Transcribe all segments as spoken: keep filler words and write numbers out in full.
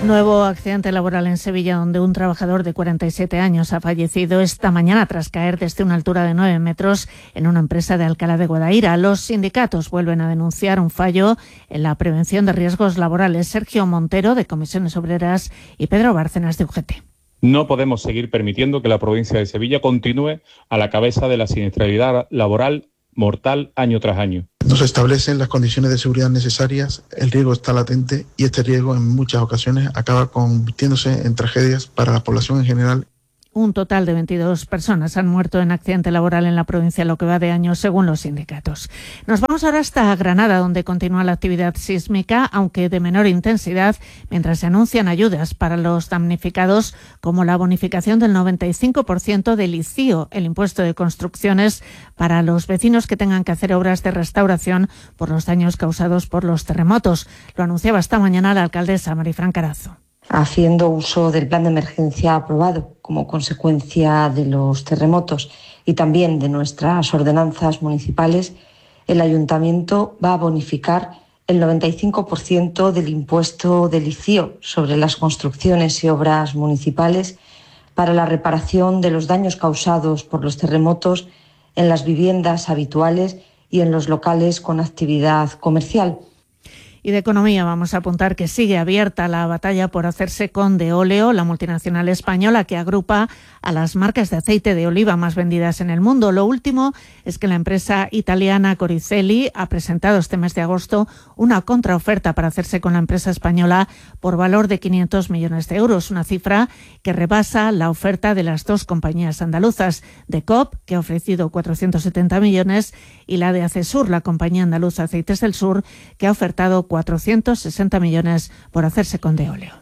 Nuevo accidente laboral en Sevilla, donde un trabajador de cuarenta y siete años ha fallecido esta mañana tras caer desde una altura de nueve metros en una empresa de Alcalá de Guadaira. Los sindicatos vuelven a denunciar un fallo en la prevención de riesgos laborales. Sergio Montero, de Comisiones Obreras, y Pedro Bárcenas, de U G T. No podemos seguir permitiendo que la provincia de Sevilla continúe a la cabeza de la siniestralidad laboral mortal año tras año. No se establecen las condiciones de seguridad necesarias, el riesgo está latente y este riesgo en muchas ocasiones acaba convirtiéndose en tragedias para la población en general. Un total de veintidós personas han muerto en accidente laboral en la provincia en lo que va de año, según los sindicatos. Nos vamos ahora hasta Granada, donde continúa la actividad sísmica, aunque de menor intensidad, mientras se anuncian ayudas para los damnificados, como la bonificación del noventa y cinco por ciento del I C I O, el impuesto de construcciones, para los vecinos que tengan que hacer obras de restauración por los daños causados por los terremotos. Lo anunciaba esta mañana la alcaldesa Marifran Carazo. Haciendo uso del plan de emergencia aprobado como consecuencia de los terremotos y también de nuestras ordenanzas municipales, el Ayuntamiento va a bonificar el noventa y cinco por ciento del impuesto del I C I O sobre las construcciones y obras municipales para la reparación de los daños causados por los terremotos en las viviendas habituales y en los locales con actividad comercial. Y de economía vamos a apuntar que sigue abierta la batalla por hacerse con Deoleo, la multinacional española que agrupa a las marcas de aceite de oliva más vendidas en el mundo. Lo último es que la empresa italiana Coricelli ha presentado este mes de agosto una contraoferta para hacerse con la empresa española por valor de quinientos millones de euros, una cifra que rebasa la oferta de las dos compañías andaluzas, de C O P, que ha ofrecido cuatrocientos setenta millones, y la de Acesur, la compañía andaluza Aceites del Sur, que ha ofertado cuatrocientos sesenta millones por hacerse con Deoleo.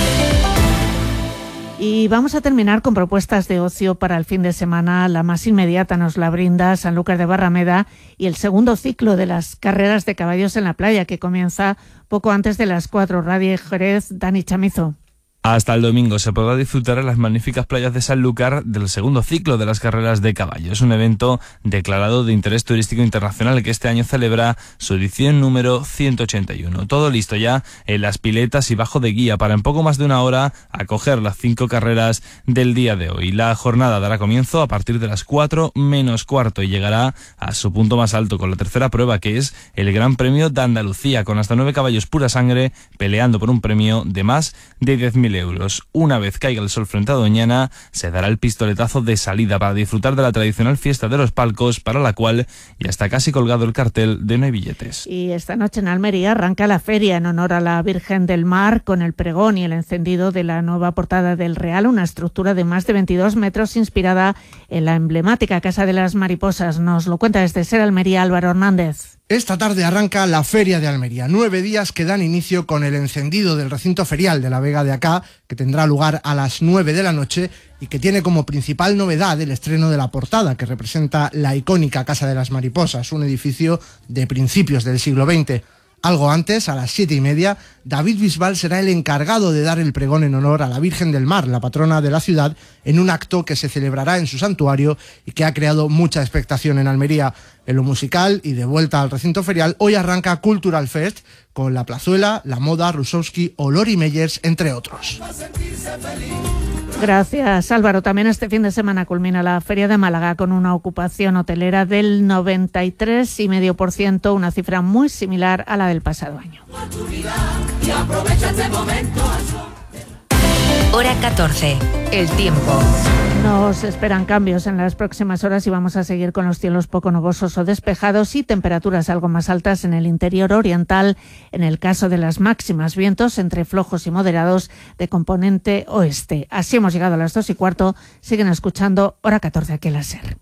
Y vamos a terminar con propuestas de ocio para el fin de semana. La más inmediata nos la brinda Sanlúcar de Barrameda y el segundo ciclo de las carreras de caballos en la playa, que comienza poco antes de las cuatro. Radio Jerez, Dani Chamizo. Hasta el domingo se podrá disfrutar en las magníficas playas de Sanlúcar del segundo ciclo de las carreras de caballo. Es un evento declarado de interés turístico internacional que este año celebra su edición número ciento ochenta y uno. Todo listo ya en las piletas y bajo de guía para en poco más de una hora acoger las cinco carreras del día de hoy. La jornada dará comienzo a partir de las cuatro menos cuarto y llegará a su punto más alto con la tercera prueba, que es el Gran Premio de Andalucía, con hasta nueve caballos pura sangre peleando por un premio de más de diez mil euros. Una vez caiga el sol frente a Doñana, se dará el pistoletazo de salida para disfrutar de la tradicional fiesta de los palcos, para la cual ya está casi colgado el cartel de No hay billetes. Y esta noche en Almería arranca la feria en honor a la Virgen del Mar, con el pregón y el encendido de la nueva portada del Real, una estructura de más de veintidós metros inspirada en la emblemática Casa de las Mariposas. Nos lo cuenta desde Ser Almería Álvaro Hernández. Esta tarde arranca la Feria de Almería, nueve días que dan inicio con el encendido del recinto ferial de la Vega de Acá, que tendrá lugar a las nueve de la noche y que tiene como principal novedad el estreno de la portada, que representa la icónica Casa de las Mariposas, un edificio de principios del siglo veinte. Algo antes, a las siete y media, David Bisbal será el encargado de dar el pregón en honor a la Virgen del Mar, la patrona de la ciudad, en un acto que se celebrará en su santuario y que ha creado mucha expectación en Almería. En lo musical y de vuelta al recinto ferial, hoy arranca Cultural Fest con La Plazuela, La Moda, Rusowski o Lori Meyers, entre otros. Gracias, Álvaro. También este fin de semana culmina la Feria de Málaga con una ocupación hotelera del noventa y tres coma cinco por ciento, una cifra muy similar a la del pasado año. Hora catorce. El tiempo. Nos esperan cambios en las próximas horas y vamos a seguir con los cielos poco nubosos o despejados y temperaturas algo más altas en el interior oriental, en el caso de las máximas, vientos entre flojos y moderados de componente oeste. Así hemos llegado a las dos y cuarto. Siguen escuchando Hora catorce aquí en la SER.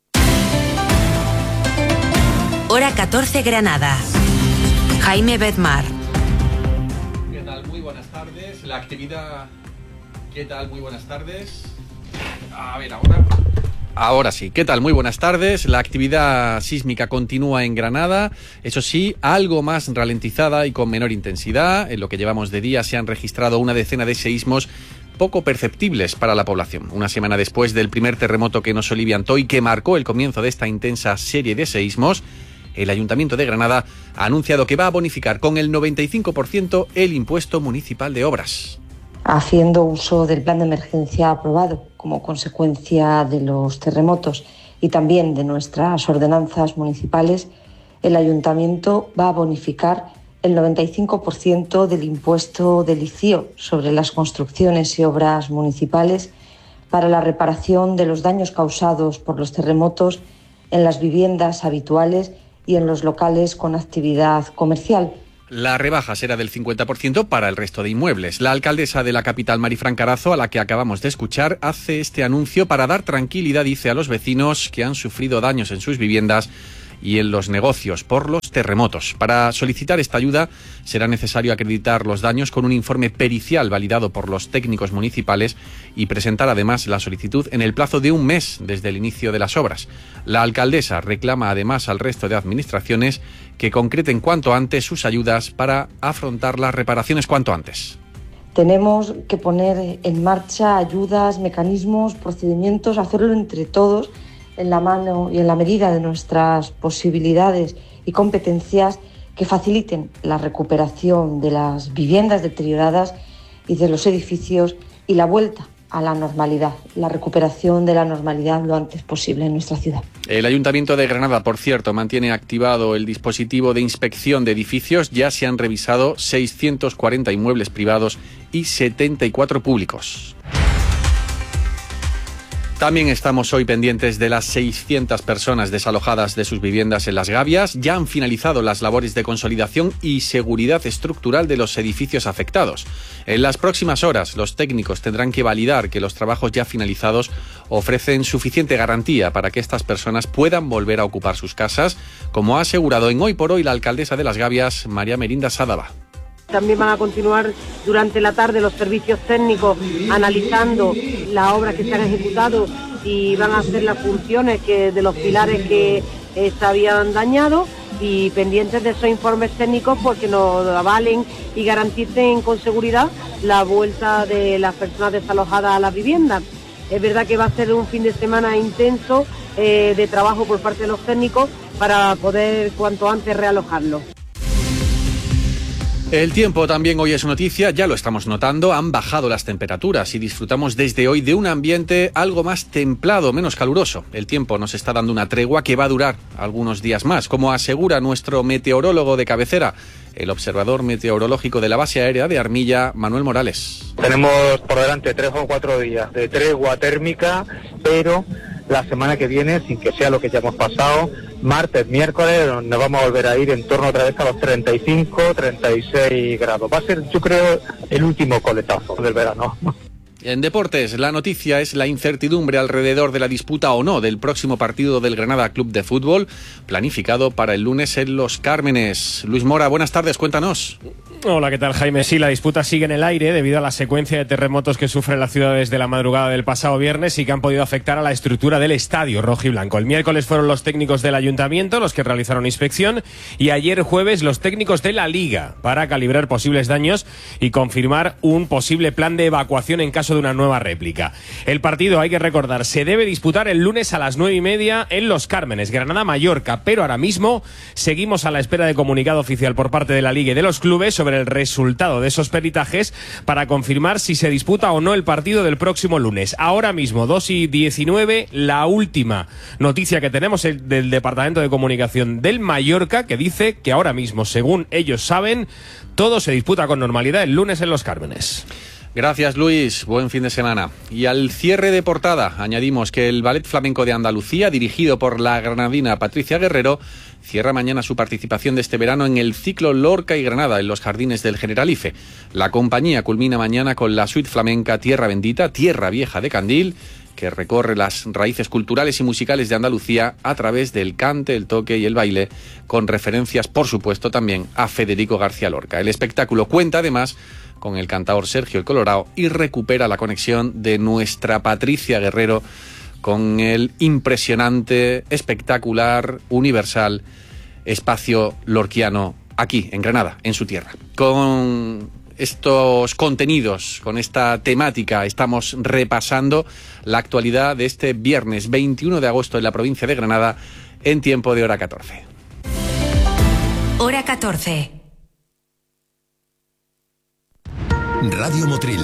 Hora catorce Granada. Jaime Bedmar. ¿Qué tal? Muy buenas tardes. La actividad... ¿Qué tal? Muy buenas tardes. A ver, ahora... Ahora sí. ¿Qué tal? Muy buenas tardes. La actividad sísmica continúa en Granada. Eso sí, algo más ralentizada y con menor intensidad. En lo que llevamos de día se han registrado una decena de seísmos poco perceptibles para la población. Una semana después del primer terremoto que nos soliviantó y que marcó el comienzo de esta intensa serie de seísmos, el Ayuntamiento de Granada ha anunciado que va a bonificar con el noventa y cinco por ciento el impuesto municipal de obras. haciendo uso del plan de emergencia aprobado como consecuencia de los terremotos y también de nuestras ordenanzas municipales, el Ayuntamiento va a bonificar el noventa y cinco por ciento del impuesto del I C I O sobre las construcciones y obras municipales para la reparación de los daños causados por los terremotos en las viviendas habituales y en los locales con actividad comercial. La rebaja será del cincuenta por ciento para el resto de inmuebles. La alcaldesa de la capital, Marifran Carazo, a la que acabamos de escuchar, hace este anuncio para dar tranquilidad, dice, a los vecinos que han sufrido daños en sus viviendas y en los negocios por los terremotos. Para solicitar esta ayuda será necesario acreditar los daños con un informe pericial validado por los técnicos municipales y presentar además la solicitud en el plazo de un mes desde el inicio de las obras. La alcaldesa reclama además al resto de administraciones que concreten cuanto antes sus ayudas para afrontar las reparaciones cuanto antes. Tenemos que poner en marcha ayudas, mecanismos, procedimientos, hacerlo entre todos en la mano y en la medida de nuestras posibilidades y competencias que faciliten la recuperación de las viviendas deterioradas y de los edificios y la vuelta a la normalidad, la recuperación de la normalidad lo antes posible en nuestra ciudad. El Ayuntamiento de Granada, por cierto, mantiene activado el dispositivo de inspección de edificios. Ya se han revisado seiscientos cuarenta inmuebles privados y setenta y cuatro públicos. También estamos hoy pendientes de las seiscientas personas desalojadas de sus viviendas en Las Gavias. Ya han finalizado las labores de consolidación y seguridad estructural de los edificios afectados. En las próximas horas, los técnicos tendrán que validar que los trabajos ya finalizados ofrecen suficiente garantía para que estas personas puedan volver a ocupar sus casas, como ha asegurado en Hoy por Hoy la alcaldesa de Las Gavias, María Merinda Sádava. También van a continuar durante la tarde los servicios técnicos analizando las obras que se han ejecutado y van a hacer las funciones que de los pilares que eh, se habían dañado, y pendientes de esos informes técnicos porque nos avalen y garanticen con seguridad la vuelta de las personas desalojadas a las viviendas. Es verdad que va a ser un fin de semana intenso eh, de trabajo por parte de los técnicos para poder cuanto antes realojarlo. El tiempo también hoy es noticia, ya lo estamos notando, han bajado las temperaturas y disfrutamos desde hoy de un ambiente algo más templado, menos caluroso. El tiempo nos está dando una tregua que va a durar algunos días más, como asegura nuestro meteorólogo de cabecera, el observador meteorológico de la base aérea de Armilla, Manuel Morales. Tenemos por delante tres o cuatro días de tregua térmica, pero la semana que viene, sin que sea lo que ya hemos pasado, martes, miércoles, nos vamos a volver a ir en torno otra vez a los treinta y cinco, treinta y seis grados. Va a ser, yo creo, el último coletazo del verano. En deportes, la noticia es la incertidumbre alrededor de la disputa o no del próximo partido del Granada Club de Fútbol, planificado para el lunes en Los Cármenes. Luis Mora, buenas tardes, cuéntanos. Hola, ¿qué tal, Jaime? Sí, la disputa sigue en el aire debido a la secuencia de terremotos que sufre la ciudad desde la madrugada del pasado viernes y que han podido afectar a la estructura del estadio rojiblanco. El miércoles fueron los técnicos del ayuntamiento los que realizaron inspección y ayer jueves los técnicos de la Liga para calibrar posibles daños y confirmar un posible plan de evacuación en caso de una nueva réplica. El partido, hay que recordar, se debe disputar el lunes a las nueve y media en Los Cármenes, Granada-Mallorca, pero ahora mismo seguimos a la espera de comunicado oficial por parte de la Liga y de los clubes sobre el resultado de esos peritajes para confirmar si se disputa o no el partido del próximo lunes. Ahora mismo, dos y diecinueve, la última noticia que tenemos es del Departamento de Comunicación del Mallorca, que dice que ahora mismo, según ellos saben, todo se disputa con normalidad el lunes en Los Cármenes. Gracias, Luis. Buen fin de semana. Y al cierre de portada añadimos que el Ballet Flamenco de Andalucía, dirigido por la granadina Patricia Guerrero, cierra mañana su participación de este verano en el ciclo Lorca y Granada en los jardines del Generalife. La compañía culmina mañana con la suite flamenca Tierra Bendita, Tierra Vieja de Candil, que recorre las raíces culturales y musicales de Andalucía a través del cante, el toque y el baile, con referencias, por supuesto, también a Federico García Lorca. El espectáculo cuenta, además, con el cantador Sergio el Colorao y recupera la conexión de nuestra Patricia Guerrero con el impresionante, espectacular, universal espacio lorquiano aquí, en Granada, en su tierra. Con estos contenidos, con esta temática, estamos repasando la actualidad de este viernes veintiuno de agosto en la provincia de Granada, en tiempo de Hora catorce. Hora catorce. Radio Motril.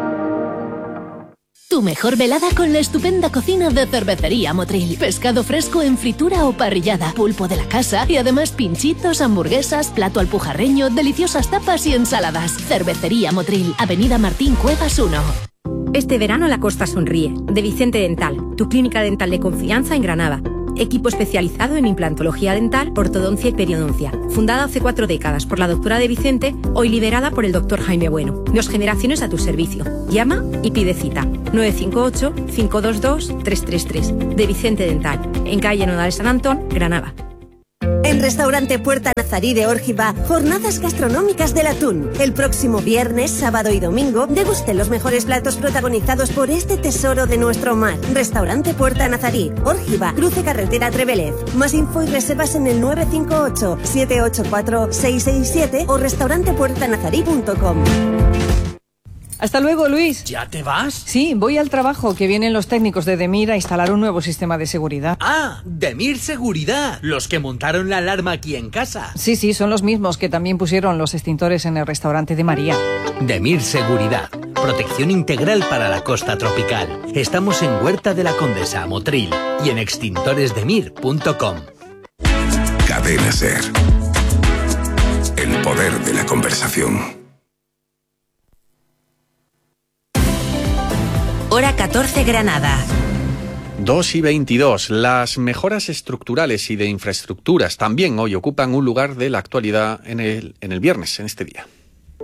Tu mejor velada con la estupenda cocina de Cervecería Motril. Pescado fresco en fritura o parrillada, pulpo de la casa y además pinchitos, hamburguesas, plato alpujarreño, deliciosas tapas y ensaladas. Cervecería Motril, Avenida Martín Cuevas uno. Este verano la costa sonríe. De Vicente Dental, tu clínica dental de confianza en Granada. Equipo especializado en implantología dental, ortodoncia y periodoncia. Fundada hace cuatro décadas por la doctora De Vicente, hoy liderada por el doctor Jaime Bueno. Dos generaciones a tu servicio. Llama y pide cita. nueve cinco ocho, cinco dos dos, tres tres tres. De Vicente Dental, en calle Nodal San Antón, Granada. En Restaurante Puerta Nazarí de Órgiva, jornadas gastronómicas del atún. El próximo viernes, sábado y domingo, deguste los mejores platos protagonizados por este tesoro de nuestro mar. Restaurante Puerta Nazarí, Órgiva, cruce carretera Trevelez. Más info y reservas en el nueve cinco ocho, siete ocho cuatro, seis seis siete o restaurante puerta nazarí punto com. Hasta luego, Luis. ¿Ya te vas? Sí, voy al trabajo, que vienen los técnicos de Demir a instalar un nuevo sistema de seguridad. Ah, Demir Seguridad, los que montaron la alarma aquí en casa. Sí, sí, son los mismos que también pusieron los extintores en el restaurante de María. Demir Seguridad, protección integral para la costa tropical. Estamos en Huerta de la Condesa, Motril, y en extintores demir punto com. Cadena Ser. El poder de la conversación. Hora catorce Granada. dos y veintidós. Las mejoras estructurales y de infraestructuras también hoy ocupan un lugar de la actualidad en el, en el viernes, en este día.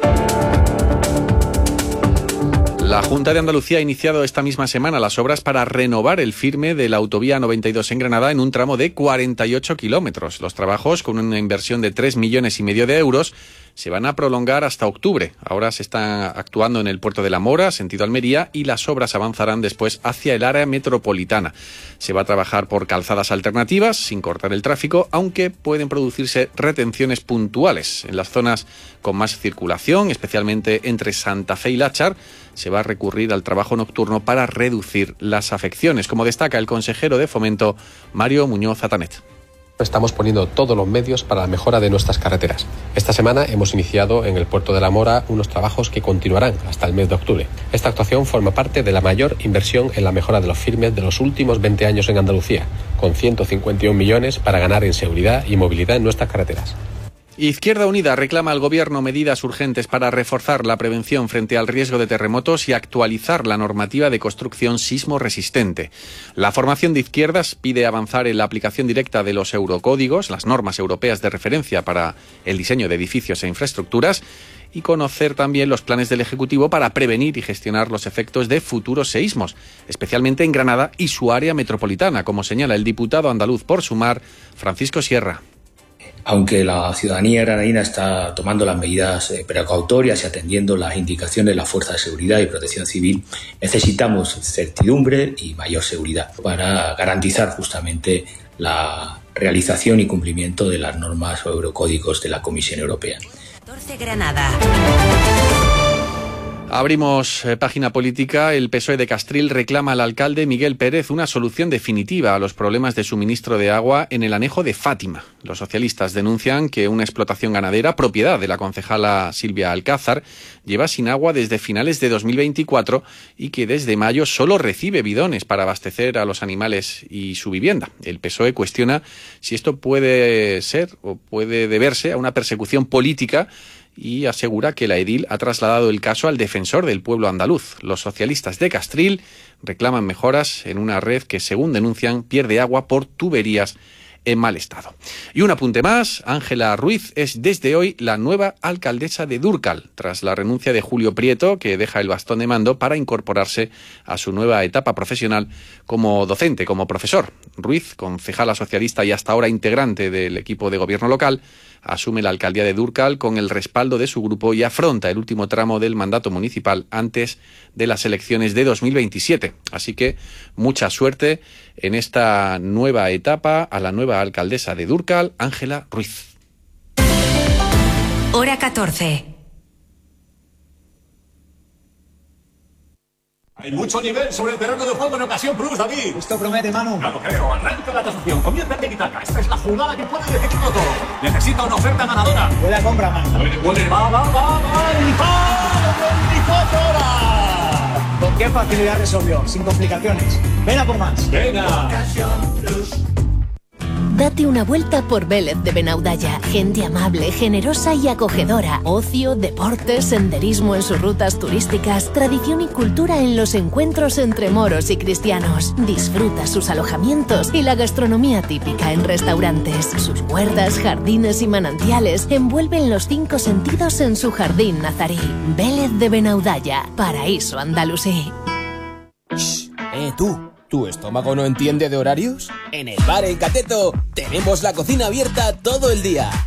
La Junta de Andalucía ha iniciado esta misma semana las obras para renovar el firme de la autovía noventa y dos en Granada en un tramo de cuarenta y ocho kilómetros. Los trabajos, con una inversión de tres millones y medio de euros, se van a prolongar hasta octubre. Ahora se está actuando en el puerto de La Mora, sentido Almería, y las obras avanzarán después hacia el área metropolitana. Se va a trabajar por calzadas alternativas, sin cortar el tráfico, aunque pueden producirse retenciones puntuales. En las zonas con más circulación, especialmente entre Santa Fe y Láchar, se va a recurrir al trabajo nocturno para reducir las afecciones, como destaca el consejero de Fomento, Mario Muñoz Atanet. Estamos poniendo todos los medios para la mejora de nuestras carreteras. Esta semana hemos iniciado en el puerto de La Mora unos trabajos que continuarán hasta el mes de octubre. Esta actuación forma parte de la mayor inversión en la mejora de los firmes de los últimos veinte años en Andalucía, con ciento cincuenta y un millones para ganar en seguridad y movilidad en nuestras carreteras. Izquierda Unida reclama al Gobierno medidas urgentes para reforzar la prevención frente al riesgo de terremotos y actualizar la normativa de construcción sismo resistente. La formación de izquierdas pide avanzar en la aplicación directa de los eurocódigos, las normas europeas de referencia para el diseño de edificios e infraestructuras, y conocer también los planes del Ejecutivo para prevenir y gestionar los efectos de futuros seísmos, especialmente en Granada y su área metropolitana, como señala el diputado andaluz por Sumar, Francisco Sierra. Aunque la ciudadanía granadina está tomando las medidas precautorias y atendiendo las indicaciones de las fuerzas de seguridad y protección civil, necesitamos certidumbre y mayor seguridad para garantizar justamente la realización y cumplimiento de las normas o eurocódigos de la Comisión Europea. catorce Granada. Abrimos eh, página política. El P S O E de Castril reclama al alcalde Miguel Pérez una solución definitiva a los problemas de suministro de agua en el anejo de Fátima. Los socialistas denuncian que una explotación ganadera, propiedad de la concejala Silvia Alcázar, lleva sin agua desde finales de dos mil veinticuatro y que desde mayo solo recibe bidones para abastecer a los animales y su vivienda. El P S O E cuestiona si esto puede ser o puede deberse a una persecución política y asegura que la edil ha trasladado el caso al defensor del pueblo andaluz. Los socialistas de Castril reclaman mejoras en una red que, según denuncian, pierde agua por tuberías en mal estado. Y un apunte más, Ángela Ruiz es desde hoy la nueva alcaldesa de Dúrcal, tras la renuncia de Julio Prieto, que deja el bastón de mando para incorporarse a su nueva etapa profesional como docente, como profesor. Ruiz, concejala socialista y hasta ahora integrante del equipo de gobierno local, asume la alcaldía de Dúrcal con el respaldo de su grupo y afronta el último tramo del mandato municipal antes de las elecciones de dos mil veintisiete. Así que mucha suerte en esta nueva etapa a la nueva alcaldesa de Dúrcal, Ángela Ruiz. Hora catorce. Hay mucho nivel sobre el terreno de juego en Ocasión Plus, David. Esto promete, Manu. Ya lo creo. Arranca la tasación. Comienza el tiki-taka. Esta es la jugada que puede decidirlo todo. Necesita una oferta ganadora. Buena compra, Manu. Puede, puede. Va, va, va, va. El disparo. El disparo. qué facilidad resolvió, sin complicaciones. Ven a por más. Venga. Date una vuelta por Vélez de Benaudalla. Gente amable, generosa y acogedora. Ocio, deportes, senderismo en sus rutas turísticas, tradición y cultura en los encuentros entre moros y cristianos. Disfruta sus alojamientos y la gastronomía típica en restaurantes. Sus huertas, jardines y manantiales envuelven los cinco sentidos en su jardín nazarí. Vélez de Benaudalla, paraíso andalusí. Shh, eh tú. ¿Tu estómago no entiende de horarios? En el bar El Cateto tenemos la cocina abierta todo el día.